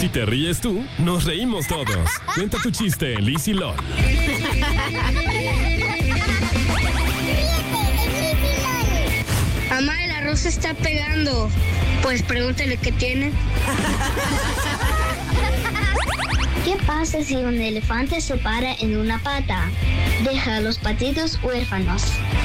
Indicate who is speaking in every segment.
Speaker 1: Si te ríes tú, nos reímos todos. Cuenta tu chiste en Liz y LOL.
Speaker 2: Mamá, el arroz se está pegando. Pues pregúntale qué tiene.
Speaker 3: ¿Qué pasa si un elefante se para en una pata? Deja a los patitos huérfanos.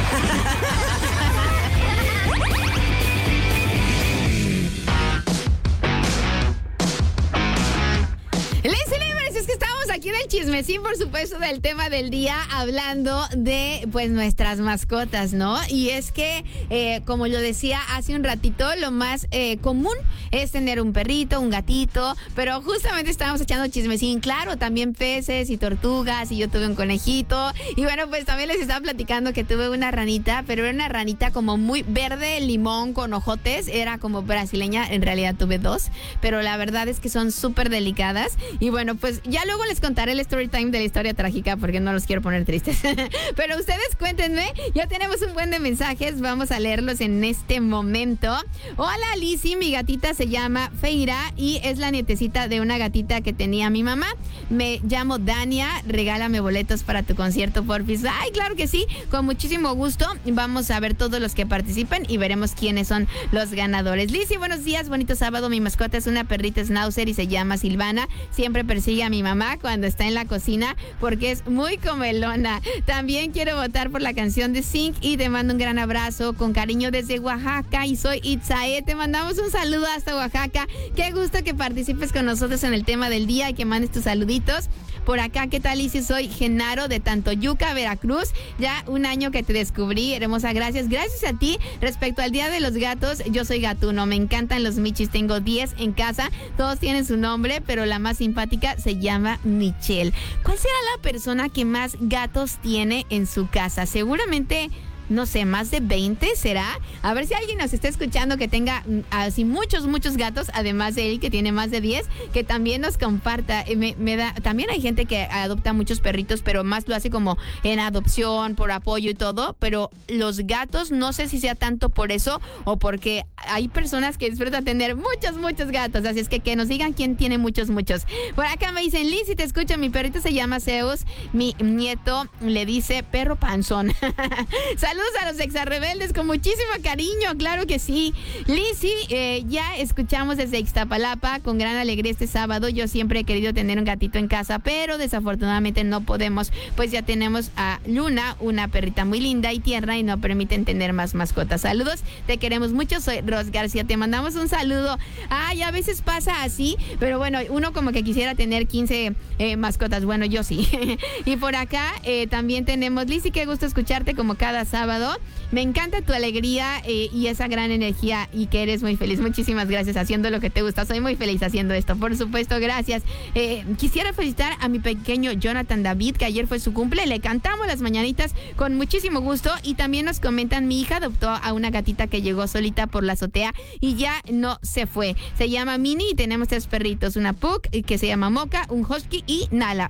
Speaker 4: Aquí en el chismecín, por supuesto, del tema del día, hablando de, pues, nuestras mascotas, ¿no? Y es que, como lo decía hace un ratito, lo más común es tener un perrito, un gatito, pero justamente estábamos echando chismecín, claro, también peces y tortugas, y yo tuve un conejito, y bueno, pues también les estaba platicando que tuve una ranita, pero era una ranita como muy verde, limón, con ojotes, era como brasileña, en realidad tuve dos, pero la verdad es que son súper delicadas, y bueno, pues ya luego les contaré el story time de la historia trágica porque no los quiero poner tristes. Pero ustedes cuéntenme, ya tenemos un buen de mensajes, vamos a leerlos en este momento. Hola Lizzy, mi gatita se llama Feira y es la nietecita de una gatita que tenía mi mamá. Me llamo Dania, regálame boletos para tu concierto, porfis. Ay, claro que sí, con muchísimo gusto. Vamos a ver todos los que participen y veremos quiénes son los ganadores. Lizzy, buenos días, bonito sábado. Mi mascota es una perrita schnauzer y se llama Silvana. Siempre persigue a mi mamá cuando está en la cocina porque es muy comelona. También quiero votar por la canción de Zinc y te mando un gran abrazo con cariño desde Oaxaca y soy Itzae. Te mandamos un saludo hasta Oaxaca. Qué gusto que participes con nosotros en el tema del día y que mandes tus saluditos. Por acá, ¿qué tal, Lizzy? Soy Genaro de Tantoyuca, Veracruz. Ya un año que te descubrí, hermosa, gracias. Gracias a ti. Respecto al Día de los Gatos, yo soy gatuno. Me encantan los michis. Tengo 10 en casa. Todos tienen su nombre, pero la más simpática se llama Michelle. ¿Cuál será la persona que más gatos tiene en su casa? Seguramente, no sé, más de 20 será. A ver si alguien nos está escuchando que tenga así muchos gatos, además de él que tiene más de 10, que también nos comparta. También hay gente que adopta muchos perritos, pero más lo hace como en adopción, por apoyo y todo, pero los gatos no sé si sea tanto por eso o porque hay personas que disfrutan tener muchos gatos, así es que nos digan quién tiene muchos. Por acá me dicen, Lizzy, te escucho, mi perrito se llama Zeus, mi nieto le dice perro panzón. Saludos a los exarrebeldes con muchísimo cariño, claro que sí. Lizzy, ya escuchamos desde Ixtapalapa con gran alegría este sábado. Yo siempre he querido tener un gatito en casa, pero desafortunadamente no podemos, pues ya tenemos a Luna, una perrita muy linda y tierna y no permiten tener más mascotas. Saludos, te queremos mucho, soy Ros García, te mandamos un saludo. Ay, a veces pasa así, pero bueno, uno como que quisiera tener 15 mascotas, bueno, yo sí. Y por acá también tenemos, Lizzy, qué gusto escucharte como cada sábado. Me encanta tu alegría y esa gran energía y que eres muy feliz. Muchísimas gracias haciendo lo que te gusta. Soy muy feliz haciendo esto, por supuesto, gracias. Quisiera felicitar a mi pequeño Jonathan David, que ayer fue su cumple. Le cantamos las mañanitas con muchísimo gusto y también nos comentan, mi hija adoptó a una gatita que llegó solita por la azotea y ya no se fue. Se llama Minnie y tenemos 3 perritos, una Pug que se llama Mocha, un Husky y Nala.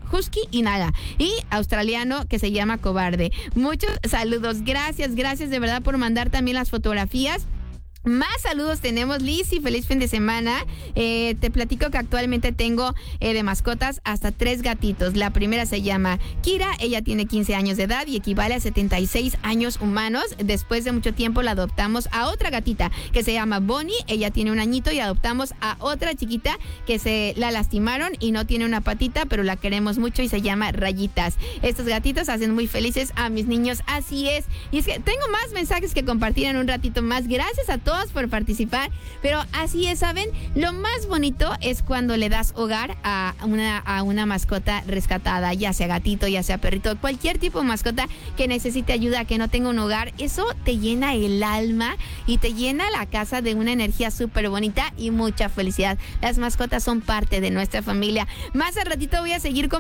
Speaker 4: Y australiano que se llama Cobarde. Muchos saludos, gracias de verdad por mandar también las fotografías. Más saludos tenemos, Lizzy, feliz fin de semana. Te platico que actualmente tengo de mascotas hasta 3 gatitos. La primera se llama Kira, ella tiene 15 años de edad y equivale a 76 años humanos. Después de mucho tiempo la adoptamos a otra gatita que se llama Bonnie, ella tiene 1 añito y adoptamos a otra chiquita que se la lastimaron y no tiene una patita, pero la queremos mucho y se llama Rayitas. Estos gatitos hacen muy felices a mis niños, así es. Y es que tengo más mensajes que compartir en un ratito más. Gracias a todos por participar, pero así es, ¿saben? Lo más bonito es cuando le das hogar a una mascota rescatada, ya sea gatito, ya sea perrito, cualquier tipo de mascota que necesite ayuda, que no tenga un hogar. Eso te llena el alma y te llena la casa de una energía súper bonita y mucha felicidad. Las mascotas son parte de nuestra familia. Más al ratito voy a seguir con